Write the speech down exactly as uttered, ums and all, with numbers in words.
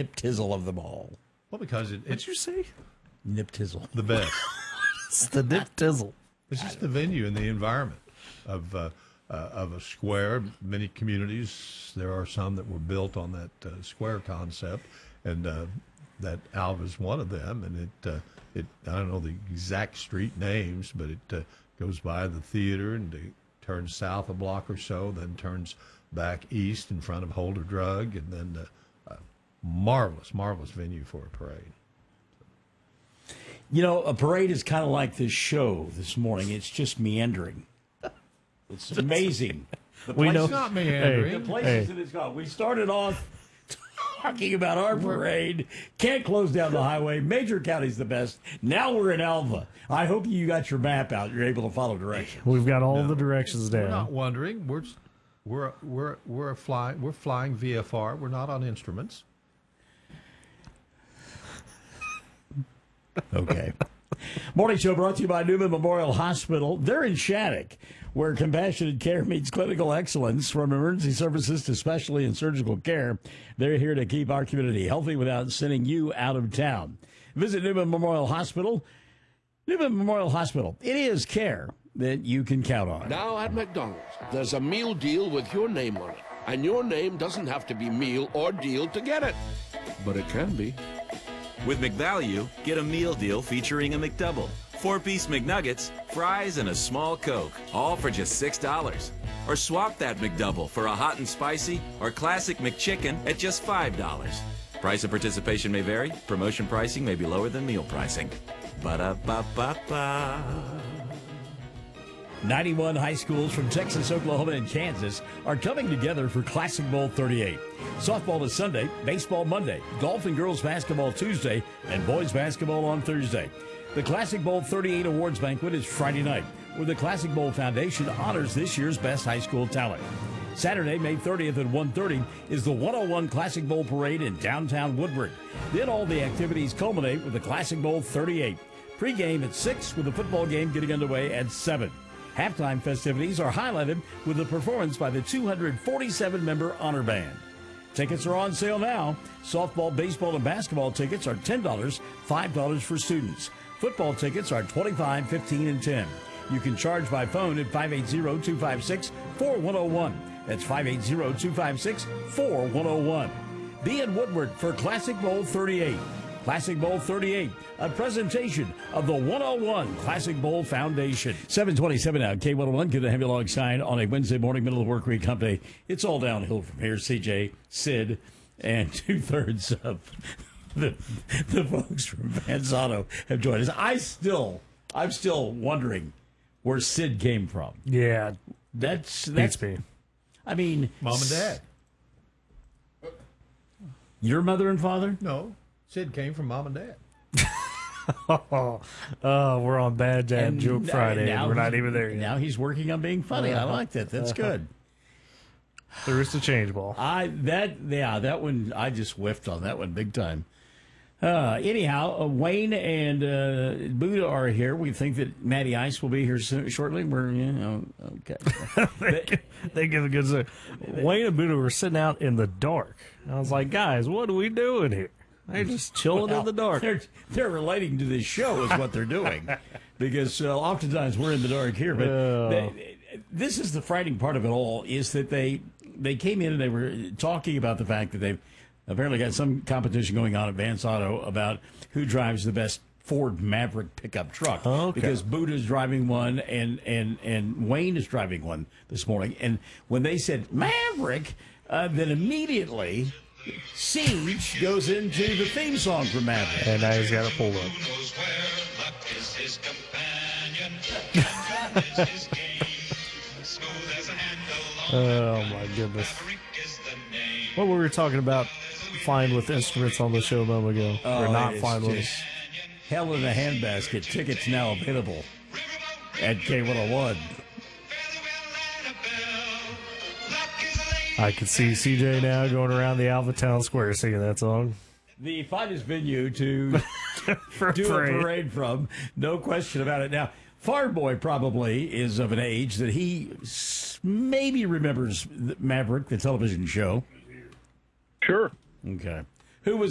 nip tizzle of them all. Well, because it, What'd it's you say? Nip tizzle. the best. It's the Nip Tizzle. It's just the venue and the environment of uh, uh, of a square. Many communities, there are some that were built on that uh, square concept, and uh, that Alva is one of them. And it, uh, it I don't know the exact street names, but it uh, goes by the theater and it turns south a block or so, then turns back east in front of Holder Drug, and then uh, a marvelous, marvelous venue for a parade. You know, a parade is kind of like this show this morning. It's just meandering. It's amazing. The We know- It's not meandering. The places Hey. that it's gone. We started off talking about our parade. Can't close down the highway. Major County's the best. Now we're in Alva. I hope you got your map out. You're able to follow directions. We've got all the directions We're down. not wondering. We're we're we're we're flying. We're flying V F R. We're not on instruments. Okay. Morning show brought to you by Newman Memorial Hospital. They're in Shattuck, where compassionate care meets clinical excellence. From emergency services to specialty and surgical care, they're here to keep our community healthy without sending you out of town. Visit Newman Memorial Hospital. Newman Memorial Hospital. It is care that you can count on. Now at McDonald's, there's a meal deal with your name on it. And your name doesn't have to be meal or deal to get it. But it can be. With McValue, get a meal deal featuring a McDouble, four-piece McNuggets, fries, and a small Coke, all for just six dollars. Or swap that McDouble for a hot and spicy or classic McChicken at just five dollars. Price of participation may vary. Promotion pricing may be lower than meal pricing. Ba-da-ba-ba-ba. ninety-one high schools from Texas, Oklahoma, and Kansas are coming together for Classic Bowl thirty-eight. Softball is Sunday, baseball Monday, golf and girls basketball Tuesday, and boys basketball on Thursday. The Classic Bowl thirty-eight Awards Banquet is Friday night, where the Classic Bowl Foundation honors this year's best high school talent. Saturday, May thirtieth at one thirty is the one oh one Classic Bowl Parade in downtown Woodward. Then all the activities culminate with the Classic Bowl thirty-eight. Pre-game at six with the football game getting underway at seven. Halftime festivities are highlighted with a performance by the two hundred forty-seven member Honor Band. Tickets are on sale now. Softball, baseball, and basketball tickets are ten dollars, five dollars for students. Football tickets are twenty-five dollars, fifteen dollars, and ten dollars. You can charge by phone at five eight zero, two five six, four one zero one. That's five eight zero, two five six, four one zero one. Be in Woodward for Classic Bowl thirty-eight. Classic Bowl thirty-eight, a presentation of the one oh one Classic Bowl Foundation. seven twenty-seven now, K one oh one, good to have you alongside on a Wednesday morning, middle of the work week hump day. It's all downhill from here. C J, Sid, and two-thirds of the, the folks from Vance Auto have joined us. I still, I'm still wondering where Sid came from. Yeah, That's, that's beats me. I mean, Mom and Dad. Your mother and father? No, Sid came from Mom and Dad. Oh, oh, we're on Bad Dad And Joke n- Friday. now And we're not he's- even there yet. Now he's working on being funny. I like that. That's good. There is the change ball. I that yeah that one I just whiffed on that one big time. Uh, anyhow, uh, Wayne and uh, Buddha are here. We think that Matty Ice will be here soon, shortly. We're you know okay. they, they give a good say. Wayne and Buddha were sitting out in the dark. I was like, guys, what are we doing here? They're just chilling Well, in the dark. They're they're relating to this show is what they're doing, because uh, oftentimes we're in the dark here. But Oh. they, this is the frightening part of it all is that they they came in and they were talking about the fact that they've apparently got some competition going on at Vance Auto about who drives the best Ford Maverick pickup truck. Okay. Because Buddha's driving one and, and, and Wayne is driving one this morning. And when they said Maverick, uh, then immediately Siege goes into the theme song for Maverick. And now he's got it pulled up. Goes where luck is his companion, and fun is his game. Smooth as a handle on Oh, my goodness. Maverick is the name. What we were talking about flying with instruments on the show a moment ago. or not it is flying with just hell in a handbasket. Tickets now available at K one oh one. I can see C J now going around the Alva Town Square singing that song. The finest venue to For do free. a parade from, no question about it. Now, Farboy probably is of an age that he s- maybe remembers Maverick, the television show. Sure. Okay. Who was